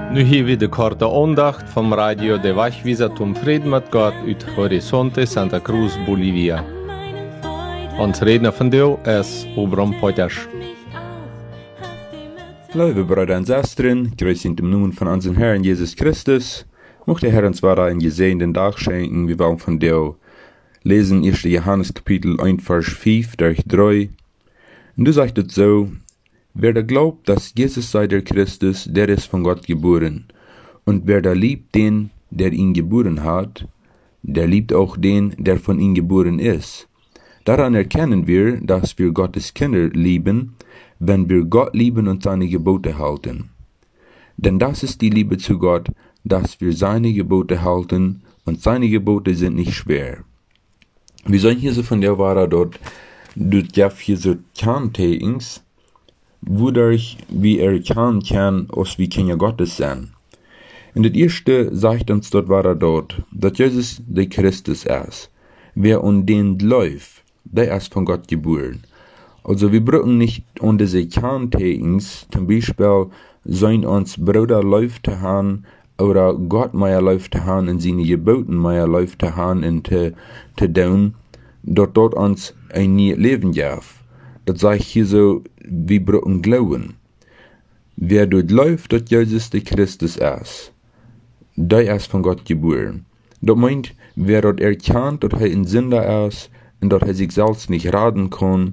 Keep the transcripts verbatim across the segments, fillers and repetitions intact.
Nu hier weer de korte aandacht van Radio de Wegweiser zum Frieden mit Gott uit Horizonte Santa Cruz, Bolivia. Ons redner vandaag is Obram Potters. Liebe Brüder und Schwestern, grüß in dem Namen von unserem Herrn Jesus Christus. Mocht der Herr uns weiter einen gesegneten Tag schenken. Wir wollen von dir lesen erster Johannes Kapitel eins, Vers fünf durch drei. Und du sagst es so: Wer da glaubt, dass Jesus sei der Christus, der ist von Gott geboren. Und wer da liebt den, der ihn geboren hat, der liebt auch den, der von ihm geboren ist. Daran erkennen wir, dass wir Gottes Kinder lieben, wenn wir Gott lieben und seine Gebote halten. Denn das ist die Liebe zu Gott, dass wir seine Gebote halten, und seine Gebote sind nicht schwer. Wir sollen hier so von der Wara dort, dort ja hier so Kerntakings, wodurch wir erkennen können, dass wir Kinder Gottes sind. Und das erste sagt uns dort Wara dort, dass Jesus der Christus ist. Wer an den läuft, der ist von Gott geboren. Also wir brauchen nicht an diese Kerntakings, zum Beispiel sollen uns Brüder läuft zu haben, oder Gott mehr läuft zu haben, in seine Geboten mehr läuft zu haben, und zu, zu tun, dort dort uns ein neues Leben darf. Das sage ich hier so, wir brauchen Glauben. Wer dort läuft, dass Jesus der Christus ist, der ist von Gott geboren. Das meint, wer dort erkennt, dass er ein Sünder ist, und dass er sich selbst nicht raten kann,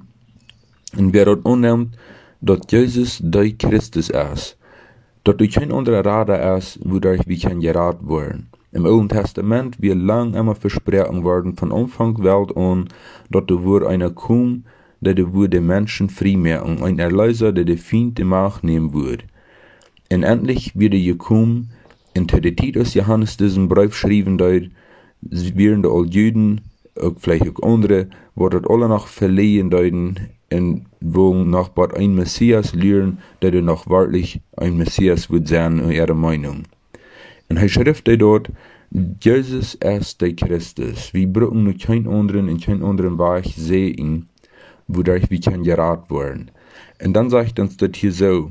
und wer dort annimmt, dass Jesus der Christus ist, dass durch kein anderer Rader ist, wodurch wir können geraten werden. Im Alten Testament wird lang immer versprochen worden, von Anfang der Welt an, dass da wird einer kommen, der da wird den Menschen frei machen, ein Erlöser, der den Feind in Macht nehmen wird. Und endlich wird er gekommen, und der Titus Johannes diesen Brief schrieben dort, während all Juden, auch vielleicht auch andere, wo dort alle noch verlehen deuten, und wo noch bald ein Messias lernen, der dann noch wahrlich ein Messias wird sein, in ihrer Meinung. Und er schrift dort, Jesus ist der Christus. Wir brauchen nur keinen anderen und keinen anderen Weg sehen, wodurch wir können geraten werden. Und dann sagt uns das hier so: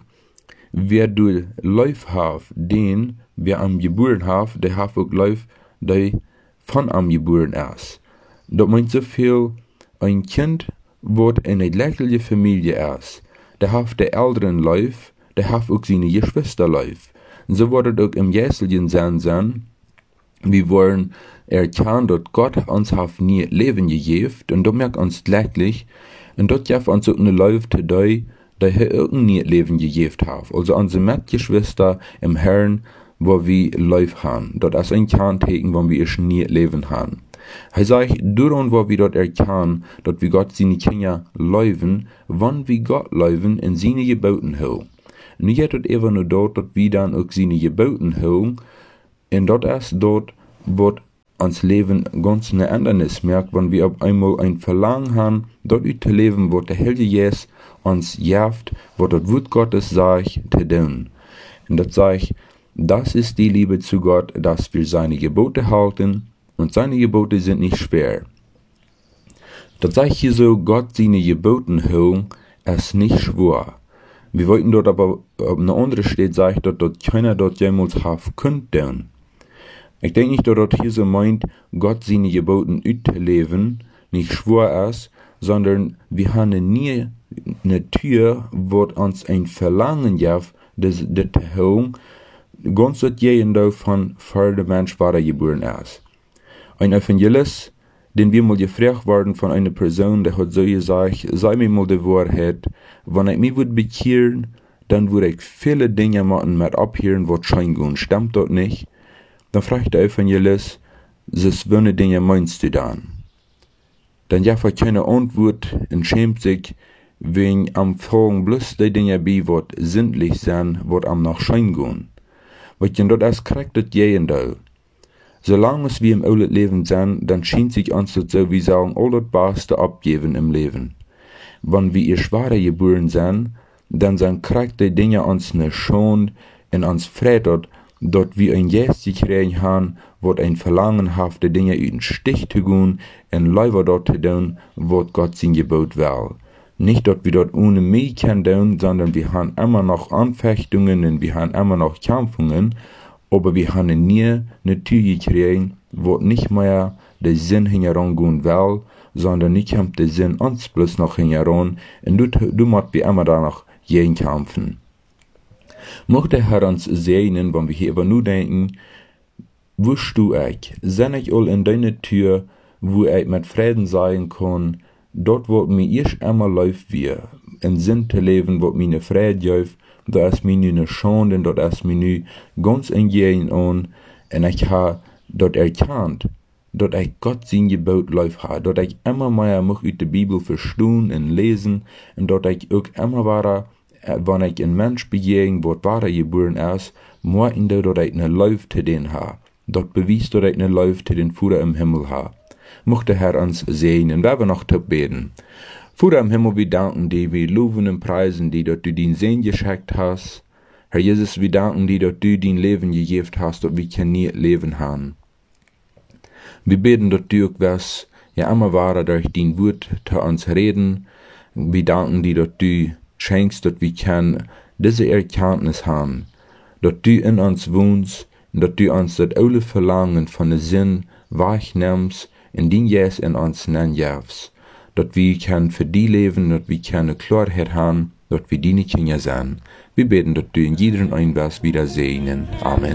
Wer du Lauf hat, den, wer am geboren hat, der hat auch Lauf, der von am geboren ist. Das meint so viel, ein Kind, was in einer gleichen Familie ist, der hat der älteren Lauf, der hat auch seine Geschwister Lauf. Und so wird es auch im jährlichen Sinn sein. Wir wollen erkennen, dass Gott uns hat nie Leben gegeben, und das merkt uns gleichlich, und dort gibt uns auch eine Lauf today, der er auch nie Leben gegeben hat. Also unsere Mitgeschwister im Herrn, wo wir Lauf haben. Das ist ein Kerntecken, wo wir es nie Leben haben. Er sagt, daran, wo wir dort erkennen, dass wir Gott seine Kinder leuven, wann wir Gott leuven in seine Geboten halten. Und jetzt ist einfach nur dort, dass wir dann auch seine Geboten halten, und dort ist dort, wo uns Leben ganz eine Ändernis merkt, wenn wir auf einmal ein Verlangen haben, dort zu leben, wo der Heilige Jesus uns jaft, wo das Wort Gottes sagt, zu tun. Und das sagt, das ist die Liebe zu Gott, dass wir seine Gebote halten, und seine Gebote sind nicht schwer. Das sagt hier so, Gott seine Geboten halten, ist nicht schwer. Wir wollten dort aber, auf einer anderen Stelle sagt, dass dort keiner dort jemals haben könnte. Ich denke nicht, dass dort hier so meint, Gott seine Geboten auszuleben, nicht schwer ist, sondern wir haben nie eine Tür, wo uns ein Verlangen gibt, das zu halten, ganz das Gegenteil von vor der Mensch war geboren ist. Ein Evangelist, den wir mal gefragt worden von einer Person, der hat so gesagt, sei mir mal die Wahrheit, wenn ich mich würde bekehren, dann würde ich viele Dinge machen mit abhören, was schein gehen, stimmt das nicht? Dann fragt der Evangelist, was für Dinge meinst du dann? Dann jaft er keine Antwort und schämt sich, wenn am Folgen bloß die Dinge bei, was sinnlich sind, was am nach schein gehen. Weil das ist korrekt das Gegenteil. Solange wir im alten Leben sind, dann schien sich uns das so, wie sagen, all das Beste abgeben im Leben. Wenn wir ihr schwere geboren sind, dann sind kriegt die Dinge uns nicht schon und uns freut, dass wir ein Geist gekriegt haben, was ein Verlangen hat, die Dinge in den Stich zu gehen und lieber dort zu tun, was Gott sein Gebot will. Nicht, dass wir dort ohne mich können tun, sondern wir haben immer noch Anfechtungen und wir haben immer noch Kämpfungen, aber wir haben nie eine Tür gekriegt, wo nicht mehr der Sinn hinherangehen will, sondern nicht kommt der Sinn uns bloß noch hinheran und du, du musst wir immer da noch gegen kämpfen. Mocht der Herr uns segnen, wenn wir hier über nur denken, wusst du ich, sind ich all in deine Tür, wo ich mit Frieden sein kann, dort wo mir erst einmal läuft wir, in Sinn zu leben, wo mir eine Freude gibt, da ist mir eine Schande, dort ist mir nu ganz in jeden an, und ich habe dort erkannt, dort ich Gott sein Gebot läuft habe, dort ich immer mehr mich aus der Bibel verstehen und lesen, und dort ich auch immer weiter, wenn ich ein Mensch begegne, wo wahre geboren ist, muss ich dort ich eine Lauf zu den habe, dort bewies dort ich eine Lauf zu den Vater im Himmel habe. Mocht der Herr uns segnen, wir noch zu beten. Vater im Himmel, wir danken dir, wir loben und preisen dir, dass du den Segen geschenkt hast. Herr Jesus, wir danken dir, dass du dein Leben gegeben hast, dass wir kein nie Leben haben. Wir beten, dass du auch wirst, ja immer wahrer durch dein Wort zu uns reden. Wir danken dir, dass du schenkst, dass wir können diese Erkenntnis haben, dass du in uns wohnst und dass du uns das alle Verlangen von der Sinn wegnimmst, in den Jes in uns nenjavs, dat wir können für die leben, dat wir keine Klarheit haben, dat wir die nicht Kinder sein. Wir beten, dass du in jedem Einwärts wieder segnen. Amen.